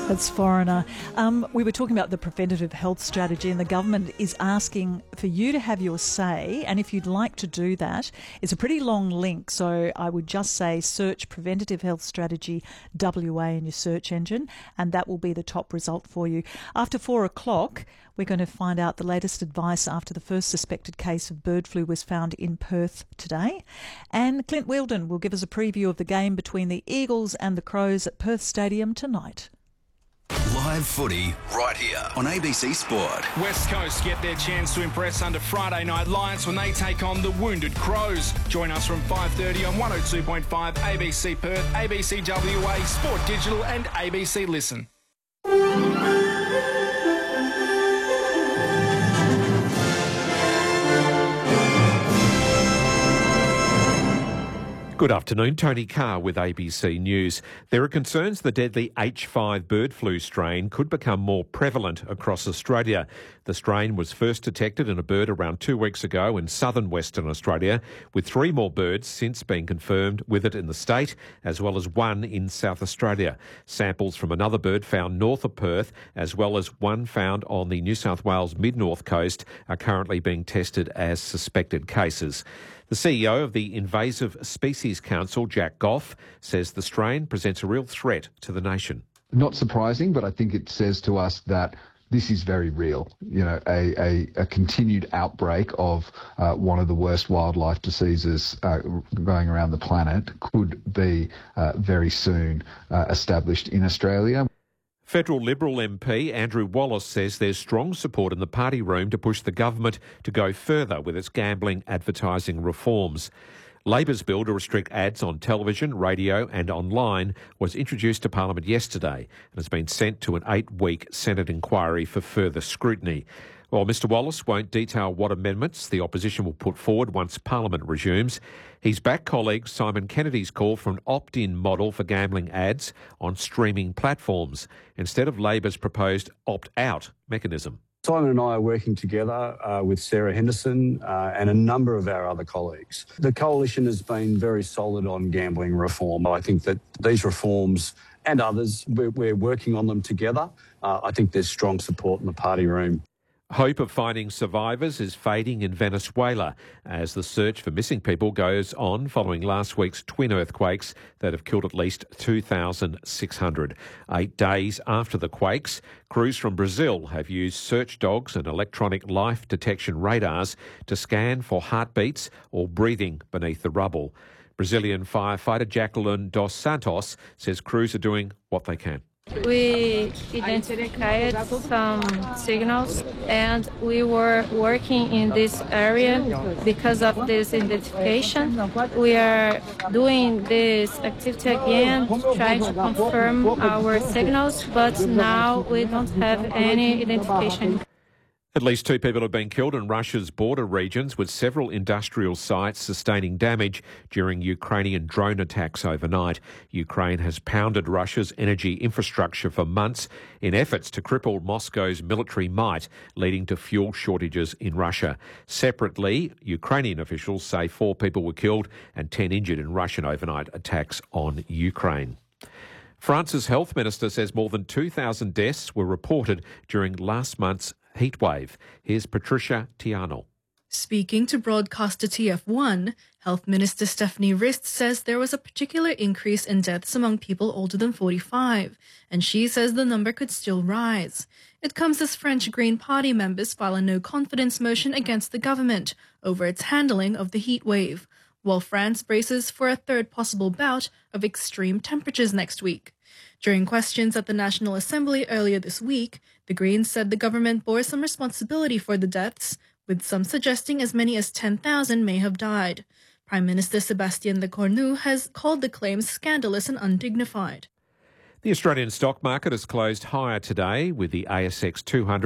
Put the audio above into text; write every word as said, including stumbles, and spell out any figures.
That's Foreigner. Um, we were talking about the preventative health strategy, and the government is asking for you to have your say. And if you'd like to do that, it's a pretty long link. So I would just say search Preventative Health Strategy W A in your search engine, and that will be the top result for you. After four o'clock, we're going to find out the latest advice after the first suspected case of bird flu was found in Perth today. And Clint Wheeldon will give us a preview of the game between the Eagles and the Crows at Perth Stadium tonight. Live footy right here on A B C Sport. West Coast get their chance to impress under Friday Night Lions when they take on the Wounded Crows. Join us from five thirty on one oh two point five A B C Perth, A B C W A, Sport Digital and A B C Listen. Good afternoon, Tony Carr with A B C News. There are concerns the deadly H five bird flu strain could become more prevalent across Australia. The strain was first detected in a bird around two weeks ago in southern Western Australia, with three more birds since being confirmed with it in the state, as well as one in South Australia. Samples from another bird found north of Perth, as well as one found on the New South Wales mid-north coast, are currently being tested as suspected cases. The C E O of the Invasive Species Council, Jack Goff, says the strain presents a real threat to the nation. Not surprising, but I think it says to us that this is very real. You know, a, a, a continued outbreak of uh, one of the worst wildlife diseases uh, going around the planet could be uh, very soon uh, established in Australia. Federal Liberal M P Andrew Wallace says there's strong support in the party room to push the government to go further with its gambling advertising reforms. Labor's bill to restrict ads on television, radio and online was introduced to Parliament yesterday and has been sent to an eight-week Senate inquiry for further scrutiny. While Mr Wallace won't detail what amendments the opposition will put forward once Parliament resumes, he's backed colleague Simon Kennedy's call for an opt-in model for gambling ads on streaming platforms instead of Labor's proposed opt-out mechanism. Simon and I are working together uh, with Sarah Henderson uh, and a number of our other colleagues. The coalition has been very solid on gambling reform. I think that these reforms and others, we're, we're working on them together. Uh, I think there's strong support in the party room. Hope of finding survivors is fading in Venezuela as the search for missing people goes on following last week's twin earthquakes that have killed at least two thousand six hundred. Eight days after the quakes, crews from Brazil have used search dogs and electronic life detection radars to scan for heartbeats or breathing beneath the rubble. Brazilian firefighter Jacqueline dos Santos says crews are doing what they can. We identified some signals and we were working in this area because of this identification. We are doing this activity again, trying to confirm our signals, but now we don't have any identification. At least two people have been killed in Russia's border regions, with several industrial sites sustaining damage during Ukrainian drone attacks overnight. Ukraine has pounded Russia's energy infrastructure for months in efforts to cripple Moscow's military might, leading to fuel shortages in Russia. Separately, Ukrainian officials say four people were killed and ten injured in Russian overnight attacks on Ukraine. France's health minister says more than two thousand deaths were reported during last month's heatwave. Here's Patricia Tiano. Speaking to broadcaster T F one, Health Minister Stephanie Rist says there was a particular increase in deaths among people older than forty-five, and she says the number could still rise. It comes as French Green Party members file a no-confidence motion against the government over its handling of the heatwave, while France braces for a third possible bout of extreme temperatures next week. During questions at the National Assembly earlier this week, the Greens said the government bore some responsibility for the deaths, with some suggesting as many as ten thousand may have died. Prime Minister Sébastien Lecornu has called the claims scandalous and undignified. The Australian stock market has closed higher today, with the A S X two hundred